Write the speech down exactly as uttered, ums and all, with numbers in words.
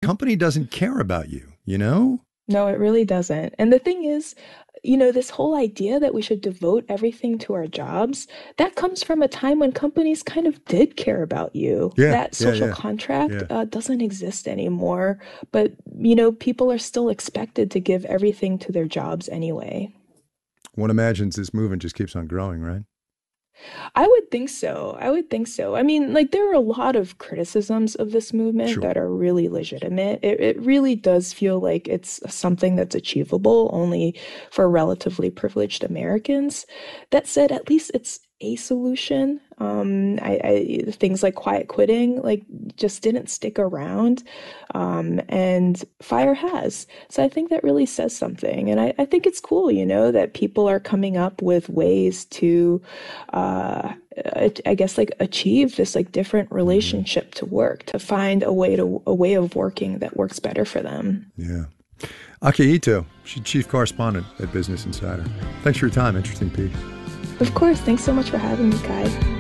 company doesn't care about you, you know? No, it really doesn't. And the thing is, you know, this whole idea that we should devote everything to our jobs, that comes from a time when companies kind of did care about you. Yeah, That yeah, social yeah, contract yeah. uh, doesn't exist anymore. But, you know, people are still expected to give everything to their jobs anyway. One imagines this movement just keeps on growing, right? I would think so. I would think so. I mean, like there are a lot of criticisms of this movement Sure. that are really legitimate. It it really does feel like it's something that's achievable only for relatively privileged Americans. That said, at least it's a solution. Um, I, I things like quiet quitting like just didn't stick around, um, and fire has. So I think that really says something, and I, I think it's cool, you know, that people are coming up with ways to uh, I guess like achieve this like different Hmm. relationship to work, to find a way to a way of working that works better for them. Yeah. Aki Ito, she's chief correspondent at Business Insider. Thanks for your time. Interesting piece. Of course, thanks so much for having me, guys.